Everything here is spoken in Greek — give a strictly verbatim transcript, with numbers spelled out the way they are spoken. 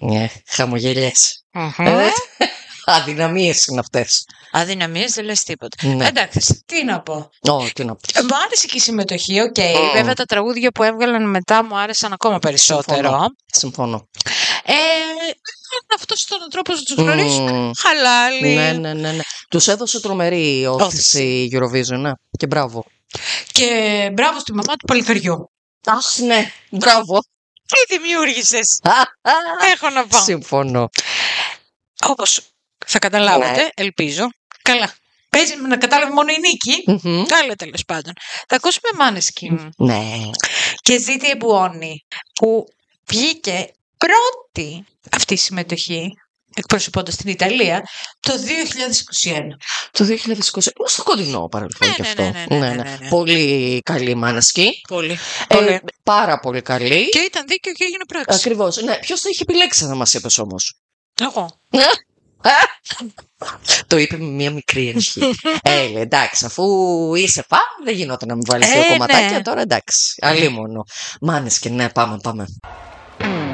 Ναι, χαμογελιές. Mm-hmm. Ε, αδυναμίες είναι αυτές. Αδυναμίες δεν λες τίποτα. Ναι. Εντάξει, τι να πω. Ω, τι να πεις. Μου άρεσε και η συμμετοχή, οκ. Okay. Mm. Βέβαια τα τραγούδια που έβγαλαν μετά μου άρεσαν ακόμα περισσότερο. Συμφωνώ. Συμφωνώ. Ε, αυτός ήταν ο τρόπος να τους γνωρίσουν. Mm. Χαλάλι. Ναι, ναι, ναι, ναι. Τους έδωσε τρομερή όθηση η Eurovision, ναι. Και μπράβο. Και μπράβο στη μαμά του Παλικαριού. Αχ, ναι, μπράβο. Τι δημιούργησες. Έχω να πω. Συμφωνώ. Όπως θα καταλάβετε, Ναι. ελπίζω. Καλά. Παίζει να κατάλαβε μόνο η Νίκη. Mm-hmm. Καλά, τέλος πάντων. Θα ακούσουμε Måneskin. Ναι. Και Ζήτη Εμπουόνι, που βγήκε πρώτη αυτή η συμμετοχή, εκπροσωπώντας την Ιταλία, το δύο χιλιάδες είκοσι ένα. Το δύο χιλιάδες είκοσι ένα, στο κοντινό παρελθόν Ναι, και ναι, αυτό. ναι, ναι, ναι, ναι, ναι. Πολύ καλή Måneskin. Πολύ. Ε, Πολύ. πάρα πολύ καλή. Και ήταν δίκαιο και έγινε πράξη. Ακριβώς. Ναι, ποιος το είχε επιλέξει να μας είπες όμως. Εγώ. Το είπε με μια μικρή ευχή. Ε, λέει, εντάξει, αφού είσαι φαν, δεν γινόταν να μην βάλεις Ε, δύο κομματάκια. ναι. Τώρα εντάξει, αλίμονο. Måneskin, ναι, πάμε, πάμε.